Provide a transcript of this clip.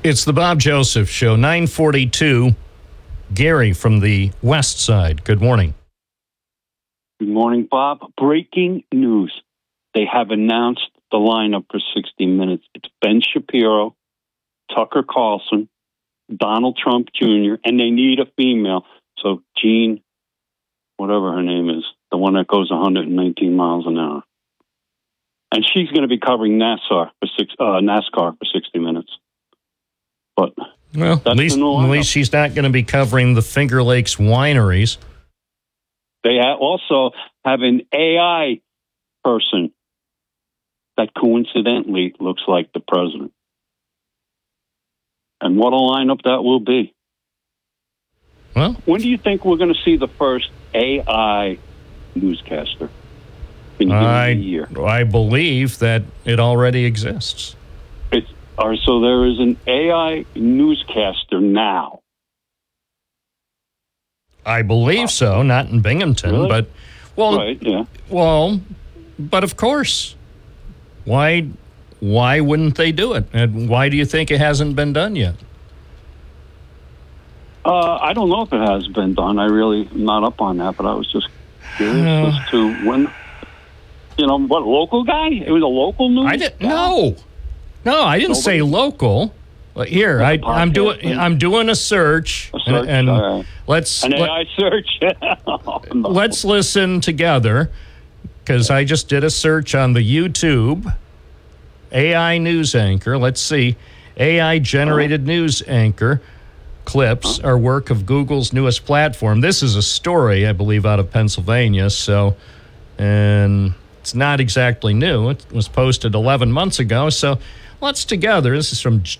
It's the Bob Joseph Show, 942. Gary from the West Side. Good morning. Good morning, Bob. Breaking news. They have announced the lineup for 60 Minutes. It's Ben Shapiro, Tucker Carlson, Donald Trump Jr., and they need a female. So Jean, whatever her name is, the one that goes 119 miles an hour. And she's going to be covering NASCAR for 60 Minutes. But well, at least she's not going to be covering the Finger Lakes wineries. They also have an AI person that coincidentally looks like the president. And what a lineup that will be. Well, when do you think we're going to see the first AI newscaster? Can you give me a year? I believe that it already exists. So there is an AI newscaster now. I believe so, not in Binghamton, really? But right, yeah. Well, but of course, why wouldn't they do it? And why do you think it hasn't been done yet? I don't know if it has been done. I really am not up on that, but I was just curious as to when. What local guy? It was a local news. I didn't. No, I didn't say local. Here, I'm doing a search. And let's an AI search. No. Let's listen together, because I just did a search on the YouTube. AI news anchor. Let's see, AI generated news anchor clips are work of Google's newest platform. This is a story, I believe, out of Pennsylvania. And it's not exactly new. It was posted 11 months ago. So let's together. This is from